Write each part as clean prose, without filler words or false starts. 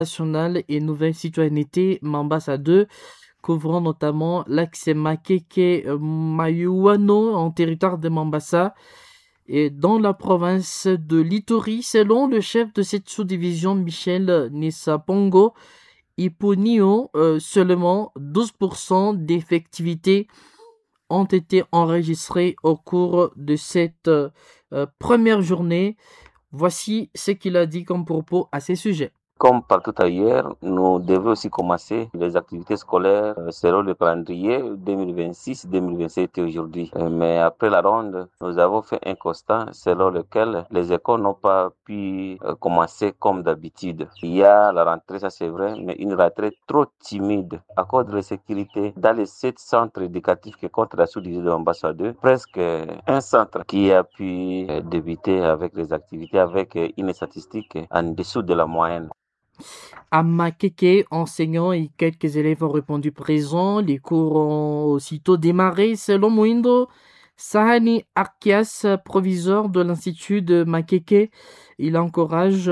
nationale et nouvelle citoyenneté Mambasa 2, couvrant notamment l'axe Makeke Mayuano en territoire de Mambasa et dans la province de l'Ituri. Selon le chef de cette sous-division, Michel Nisapongo Ipunio, seulement 12% d'effectivité ont été enregistrés au cours de cette première journée. Voici ce qu'il a dit comme propos à ces sujets. Comme partout ailleurs, nous devons aussi commencer les activités scolaires selon le calendrier 2026-2027 aujourd'hui. Mais après la ronde, nous avons fait un constat selon lequel les écoles n'ont pas pu commencer comme d'habitude. Il y a la rentrée, ça c'est vrai, mais une rentrée trop timide à cause de la sécurité. Dans les 7 centres éducatifs qui comptent la sous-division de Mambasa 2, presque un centre qui a pu débuter avec les activités avec une statistique en dessous de la moyenne. À Makeke, enseignants et quelques élèves ont répondu présents. Les cours ont aussitôt démarré. Selon Mwindo Sahani Arkias, proviseur de l'Institut de Makeke, il encourage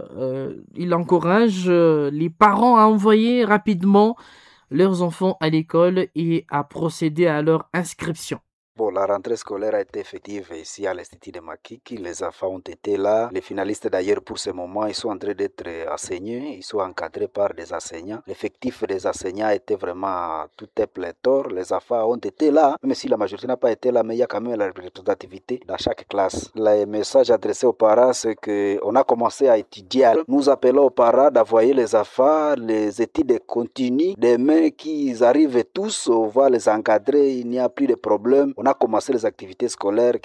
les parents à envoyer rapidement leurs enfants à l'école et à procéder à leur inscription. Bon, la rentrée scolaire a été effective ici à l'Institut de Makiki. Les enfants ont été là. Les finalistes d'ailleurs pour ce moment, ils sont en train d'être enseignés. Ils sont encadrés par des enseignants. L'effectif des enseignants était vraiment tout est pléthore. Les enfants ont été là, même si la majorité n'a pas été là, mais il y a quand même la représentativité dans chaque classe. Le message adressé aux parents, c'est qu'on a commencé à étudier. Nous appelons aux parents d'envoyer les enfants, les études continuent. Demain qu'ils arrivent tous, on va les encadrer, il n'y a plus de problème. On a commencé les activités scolaires.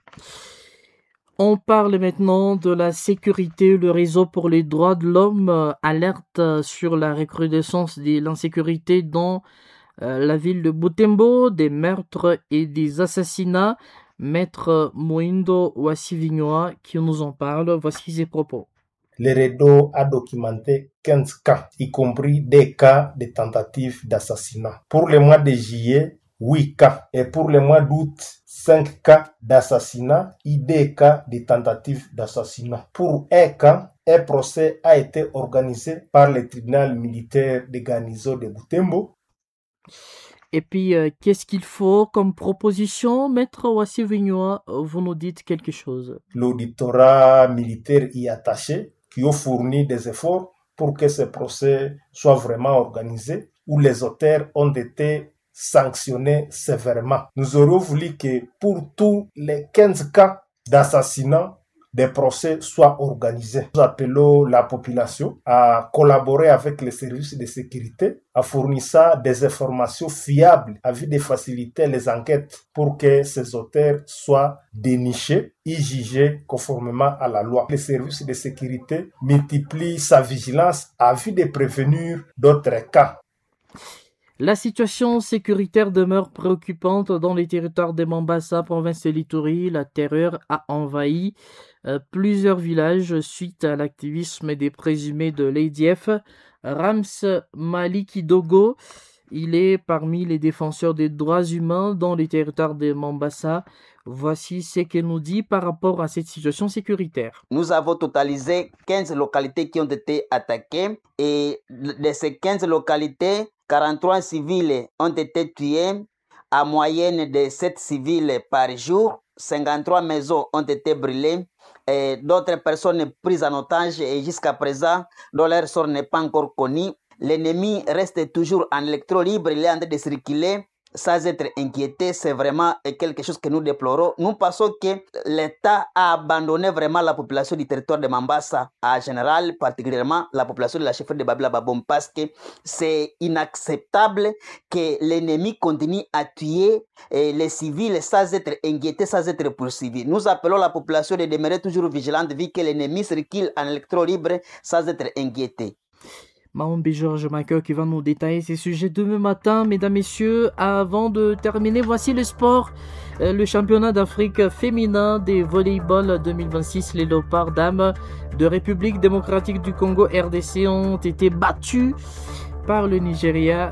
On parle maintenant de la sécurité. Le réseau pour les droits de l'homme alerte sur la recrudescence de l'insécurité dans la ville de Butembo, des meurtres et des assassinats. Maître Mwindo Wassivignoa qui nous en parle. Voici ses propos. Le réseau a documenté 15 cas, y compris des cas de tentatives d'assassinat. Pour le mois de juillet, 8 cas. Et pour le mois d'août, 5 cas d'assassinat et 2 cas de tentatives d'assassinat. Pour un cas, un procès a été organisé par le tribunal militaire de garnison de Butembo. Et puis, qu'est-ce qu'il faut comme proposition, Maître Wassivignoa? Vous nous dites quelque chose. L'auditorat militaire y attaché, qui a fourni des efforts pour que ce procès soit vraiment organisé, où les auteurs ont été sanctionnés sévèrement. Nous aurions voulu que pour tous les 15 cas d'assassinat, des procès soient organisés. Nous appelons la population à collaborer avec les services de sécurité, à fournir des informations fiables afin de faciliter les enquêtes pour que ces auteurs soient dénichés et jugés conformément à la loi. Les services de sécurité multiplient sa vigilance afin de prévenir d'autres cas. La situation sécuritaire demeure préoccupante dans les territoires de Mambasa, province de l'Ituri. La terreur a envahi plusieurs villages suite à l'activisme des présumés de l'ADF. Rams Malikidogo, il est parmi les défenseurs des droits humains dans les territoires de Mambasa. Voici ce qu'il nous dit par rapport à cette situation sécuritaire. Nous avons totalisé 15 localités qui ont été attaquées et de ces 15 localités, 43 civils ont été tués à moyenne de 7 civils par jour. 53 maisons ont été brûlées et d'autres personnes prises en otage et jusqu'à présent, dont leur sort n'est pas encore connu. L'ennemi reste toujours en électron libre, il est en train de circuler sans être inquiété. C'est vraiment quelque chose que nous déplorons. Nous pensons que l'État a abandonné vraiment la population du territoire de Mambasa en général, particulièrement la population de la chefferie de Babila Babom, parce que c'est inacceptable que l'ennemi continue à tuer les civils sans être inquiété, sans être poursuivi. Nous appelons la population de demeurer toujours vigilante vu que l'ennemi circule en électron libre sans être inquiété. Mahombi Georges Macker qui va nous détailler ces sujets demain matin. Mesdames, Messieurs, avant de terminer, voici le sport. Le championnat d'Afrique féminin des volleyball 2026, les Léopards dames de République démocratique du Congo RDC ont été battus par le Nigeria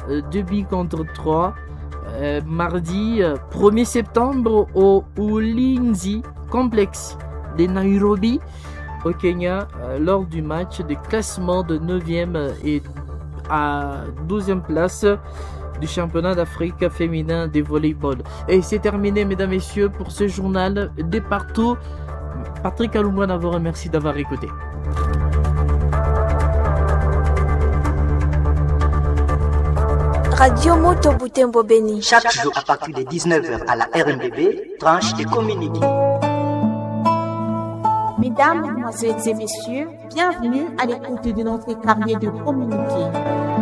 2-3 mardi 1er septembre au Ulinzi Complex de Nairobi. au Kenya lors du match de classement de 9e et à 12e place du championnat d'Afrique féminin de volleyball. Et c'est terminé, mesdames et messieurs, pour ce journal de partout. Patrick Alumwana vous remercie d'avoir écouté. Radio Moto Butembo Beni. Chaque jour à partir de 19h à la RMBB, tranche et communiqué. Mesdames, Mesdemoiselles et Messieurs, bienvenue à l'écoute de notre carnet de communiqué.